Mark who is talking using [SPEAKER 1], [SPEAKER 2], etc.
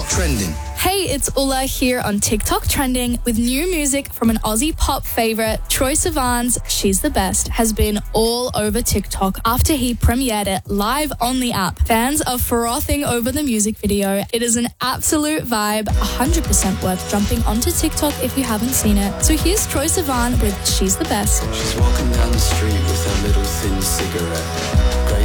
[SPEAKER 1] TikTok Trending.
[SPEAKER 2] Hey, it's Ulla here on TikTok Trending with new music from an Aussie pop favourite. Troye Sivan's She's the Best has been all over TikTok after he premiered it live on the app. Fans are frothing over the music video. It is an absolute vibe, 100% worth jumping onto TikTok if you haven't seen it. So here's Troye Sivan with She's the Best.
[SPEAKER 3] She's walking down the street with her little thin cigarette. Grey